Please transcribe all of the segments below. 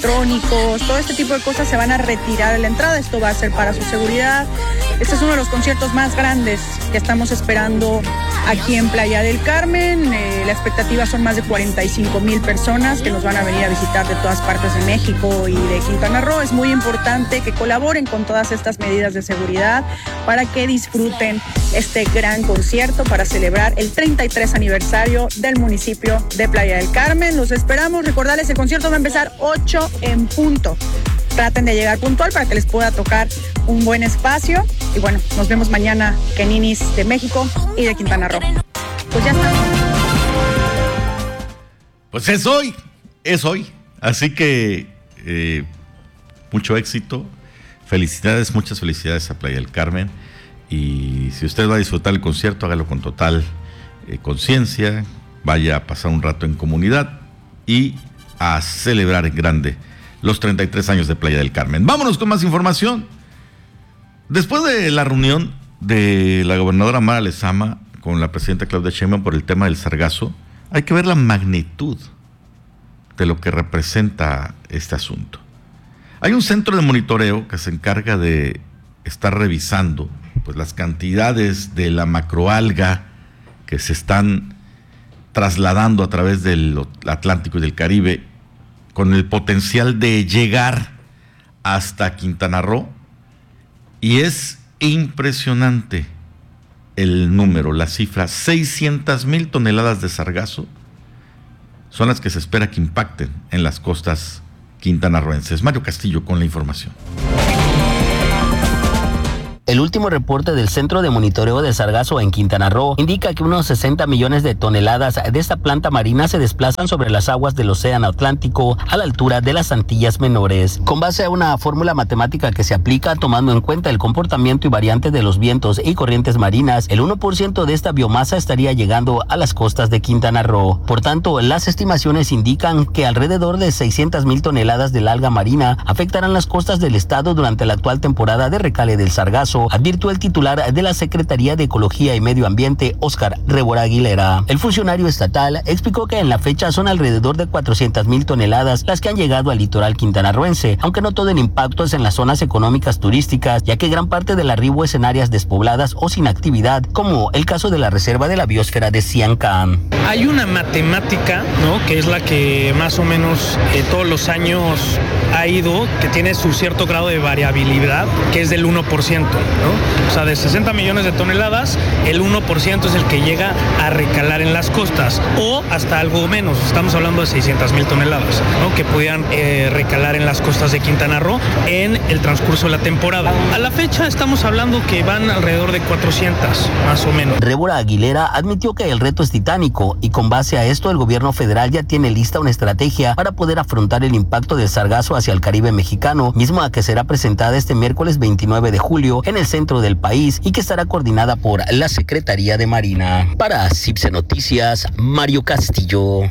electrónicos, todo este tipo de cosas se van a retirar de la entrada. Esto va a ser para su seguridad. Este es uno de los conciertos más grandes que estamos esperando aquí en Playa del Carmen. La expectativa son más de 45,000 personas que nos van a venir a visitar de todas partes de México y de Quintana Roo. Es muy importante que colaboren con todas estas medidas de seguridad para que disfruten este gran concierto para celebrar el 33 aniversario del municipio de Playa del Carmen. Los esperamos. Recordarles, el concierto va a empezar 8 en punto. Traten de llegar puntual para que les pueda tocar un buen espacio. Y bueno, nos vemos mañana, Keninis de México y de Quintana Roo. Pues ya está. Pues es hoy. Así que mucho éxito. Felicidades, muchas felicidades a Playa del Carmen. Y si usted va a disfrutar el concierto, hágalo con total conciencia. Vaya a pasar un rato en comunidad y a celebrar en grande los 33 años de Playa del Carmen. Vámonos con más información. Después de la reunión de la gobernadora Mara Lezama con la presidenta Claudia Sheinbaum por el tema del sargazo, hay que ver la magnitud de lo que representa este asunto. Hay un centro de monitoreo que se encarga de estar revisando pues las cantidades de la macroalga que se están trasladando a través del Atlántico y del Caribe, con el potencial de llegar hasta Quintana Roo, y es impresionante el número, la cifra. 600,000 toneladas de sargazo son las que se espera que impacten en las costas quintanarroenses. Mario Castillo con la información. El último reporte del Centro de Monitoreo de Sargazo en Quintana Roo indica que unos 60 millones de toneladas de esta planta marina se desplazan sobre las aguas del Océano Atlántico a la altura de las Antillas Menores. Con base a una fórmula matemática que se aplica tomando en cuenta el comportamiento y variantes de los vientos y corrientes marinas, el 1% de esta biomasa estaría llegando a las costas de Quintana Roo. Por tanto, las estimaciones indican que alrededor de 600,000 toneladas del alga marina afectarán las costas del estado durante la actual temporada de recale del sargazo, advirtió el titular de la Secretaría de Ecología y Medio Ambiente, Óscar Rebora Aguilera. El funcionario estatal explicó que en la fecha son alrededor de 400,000 toneladas las que han llegado al litoral quintanarroense, aunque no todo el impacto es en las zonas económicas turísticas, ya que gran parte del arribo es en áreas despobladas o sin actividad, como el caso de la Reserva de la Biosfera de Siancán. Hay una matemática, ¿no?, que es la que más o menos todos los años ha ido, que tiene su cierto grado de variabilidad, que es del 1%, ¿no? O sea, de 60 millones de toneladas, el 1% es el que llega a recalar en las costas, o hasta algo menos, estamos hablando de 600,000 toneladas, ¿no?, que pudieran recalar en las costas de Quintana Roo en el transcurso de la temporada. A la fecha estamos hablando que van alrededor de 400, más o menos. Rebora Aguilera admitió que el reto es titánico y con base a esto el gobierno federal ya tiene lista una estrategia para poder afrontar el impacto del sargazo hacia el Caribe mexicano, misma que será presentada este miércoles 29 de julio en el centro del país y que estará coordinada por la Secretaría de Marina. Para CIPSE Noticias, Mario Castillo.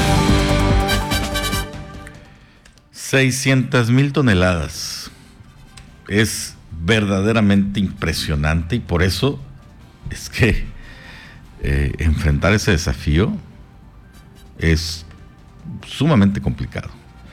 600,000 toneladas. Es verdaderamente impresionante y por eso es que enfrentar ese desafío es sumamente complicado.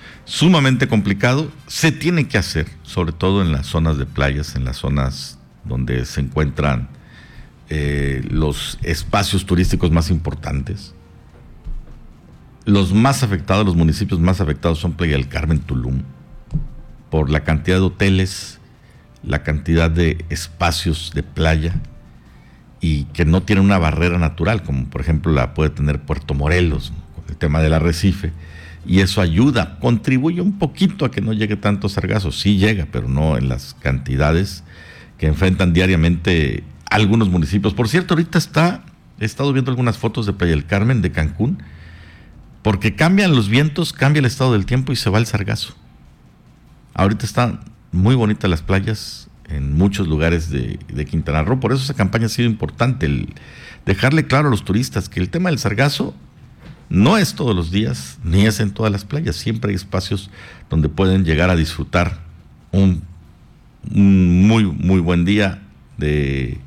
Se tiene que hacer, sobre todo en las zonas de playas, en las zonas donde se encuentran los espacios turísticos más importantes. Los más afectados, los municipios más afectados son Playa del Carmen, Tulum, por la cantidad de hoteles, la cantidad de espacios de playa y que no tienen una barrera natural, como por ejemplo la puede tener Puerto Morelos, ¿no?, con el tema del arrecife. Y eso ayuda, contribuye un poquito a que no llegue tanto sargazo. Sí llega, pero no en las cantidades que enfrentan diariamente algunos municipios. Por cierto, ahorita he estado viendo algunas fotos de Playa del Carmen, de Cancún, porque cambian los vientos, cambia el estado del tiempo y se va el sargazo. Ahorita están muy bonitas las playas en muchos lugares de Quintana Roo. Por eso esa campaña ha sido importante, el dejarle claro a los turistas que el tema del sargazo no es todos los días, ni es en todas las playas. Siempre hay espacios donde pueden llegar a disfrutar un muy, muy buen día de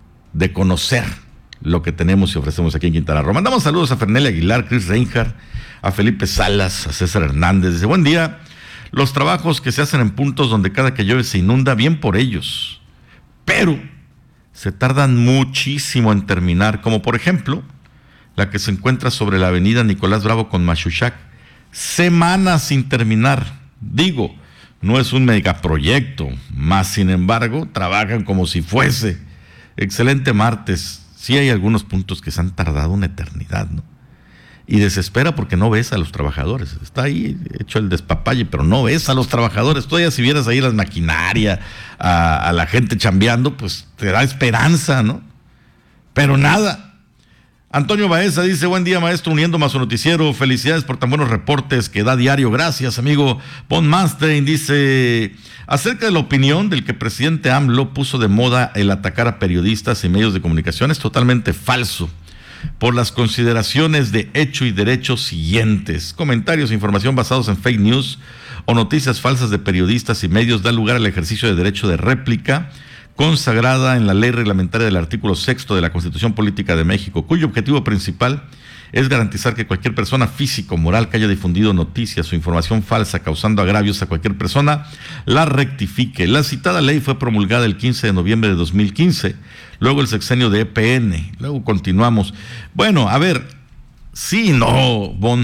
conocer lo que tenemos y ofrecemos aquí en Quintana Roo. Mandamos saludos a Fernelli Aguilar, Chris Reinhardt, a Felipe Salas, a César Hernández. Dice, buen día, los trabajos que se hacen en puntos donde cada que llueve se inunda, bien por ellos, pero se tardan muchísimo en terminar, como por ejemplo la que se encuentra sobre la avenida Nicolás Bravo con Machuchac, semanas sin terminar. Digo, no es un megaproyecto, más sin embargo, trabajan como si fuese. Excelente martes. Sí hay algunos puntos que se han tardado una eternidad, ¿no? Y desespera porque no ves a los trabajadores. Está ahí hecho el despapalle, pero no ves a los trabajadores. Todavía si vieras ahí las maquinarias, a la gente chambeando, pues te da esperanza, ¿no? Pero nada. Antonio Baeza dice, buen día maestro, uniéndome a su noticiero, felicidades por tan buenos reportes que da diario, gracias amigo. Von Manstein dice, acerca de la opinión del que el presidente AMLO puso de moda el atacar a periodistas y medios de comunicación, es totalmente falso, por las consideraciones de hecho y derecho siguientes. Comentarios e información basados en fake news o noticias falsas de periodistas y medios da lugar al ejercicio de derecho de réplica, consagrada en la ley reglamentaria del artículo 6 de la Constitución Política de México, cuyo objetivo principal es garantizar que cualquier persona física o moral que haya difundido noticias o información falsa causando agravios a cualquier persona, la rectifique. La citada ley fue promulgada el 15 de noviembre de 2015, luego el sexenio de EPN, luego continuamos. Bueno, a ver, sí, no, Bon,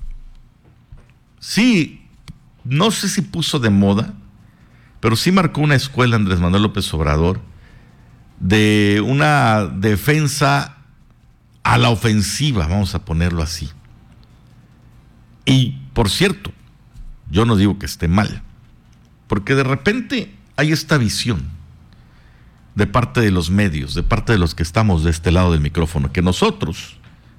sí, no sé si puso de moda, pero sí marcó una escuela Andrés Manuel López Obrador de una defensa a la ofensiva, vamos a ponerlo así. Y, por cierto, yo no digo que esté mal, porque de repente hay esta visión de parte de los medios, de parte de los que estamos de este lado del micrófono, que nosotros,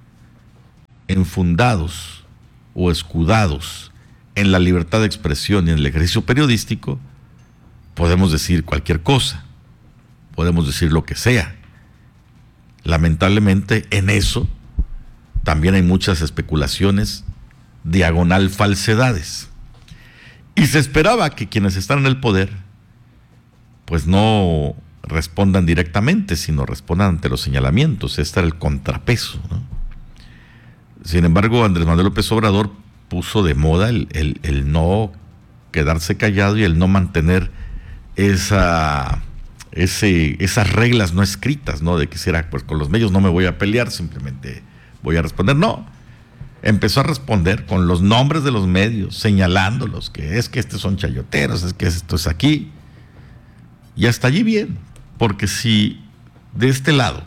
enfundados o escudados en la libertad de expresión y en el ejercicio periodístico, podemos decir cualquier cosa, podemos decir lo que sea. Lamentablemente en eso también hay muchas especulaciones, diagonal falsedades. Y se esperaba que quienes están en el poder pues no respondan directamente, sino respondan ante los señalamientos. Este era el contrapeso, ¿no? Sin embargo, Andrés Manuel López Obrador puso de moda el no quedarse callado y el no mantener esas reglas no escritas, ¿no? De que si era, pues con los medios no me voy a pelear, simplemente voy a responder. No, empezó a responder con los nombres de los medios, señalándolos, que es que estos son chayoteros, es que esto es aquí. Y hasta allí bien, porque si de este lado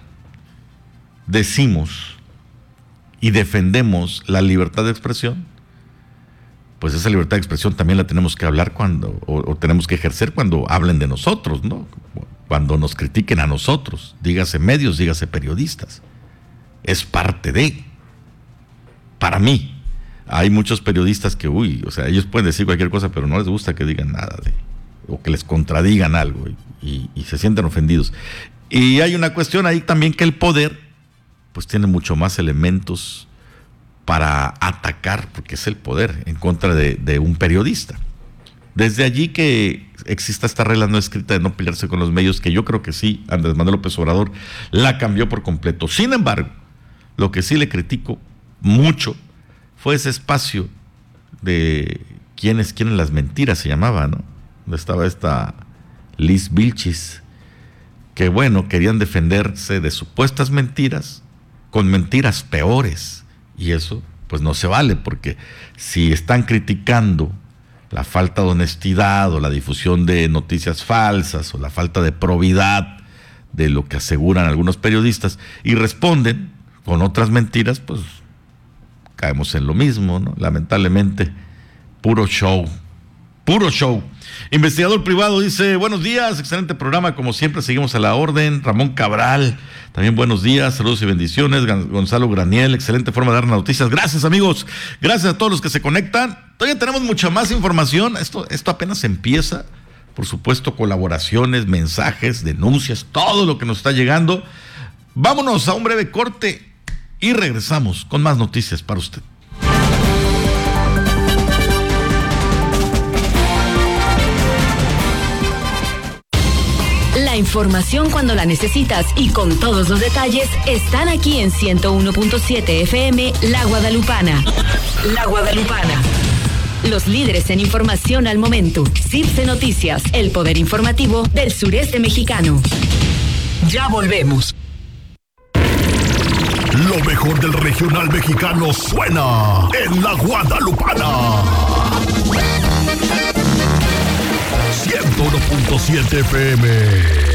decimos y defendemos la libertad de expresión, pues esa libertad de expresión también la tenemos que hablar o tenemos que ejercer cuando hablen de nosotros, ¿no? Cuando nos critiquen a nosotros, dígase medios, dígase periodistas. Es parte de. Para mí, hay muchos periodistas que, ellos pueden decir cualquier cosa, pero no les gusta que digan nada o que les contradigan algo y se sienten ofendidos. Y hay una cuestión ahí también que el poder, pues tiene mucho más elementos para atacar, porque es el poder, en contra de un periodista. Desde allí que exista esta regla no escrita de no pelearse con los medios, que yo creo que sí, Andrés Manuel López Obrador la cambió por completo. Sin embargo, lo que sí le critico mucho fue ese espacio de quiénes quieren las mentiras, se llamaba, ¿no? Donde estaba esta Liz Vilchis, que querían defenderse de supuestas mentiras con mentiras peores. Y eso, pues no se vale, porque si están criticando la falta de honestidad o la difusión de noticias falsas o la falta de probidad de lo que aseguran algunos periodistas y responden con otras mentiras, pues caemos en lo mismo, ¿no? Lamentablemente, puro show. Investigador privado dice, buenos días, excelente programa, como siempre seguimos a la orden. Ramón Cabral, también buenos días, saludos y bendiciones. Gonzalo Graniel, excelente forma de dar noticias. Gracias amigos, gracias a todos los que se conectan. Todavía tenemos mucha más información, esto apenas empieza. Por supuesto, colaboraciones, mensajes, denuncias, todo lo que nos está llegando. Vámonos a un breve corte y regresamos con más noticias para usted. La información cuando la necesitas y con todos los detalles están aquí en 101.7 FM La Guadalupana. La Guadalupana. Los líderes en información al momento. CIPSE Noticias, el poder informativo del sureste mexicano. Ya volvemos. Lo mejor del regional mexicano suena en La Guadalupana. 101.7 FM.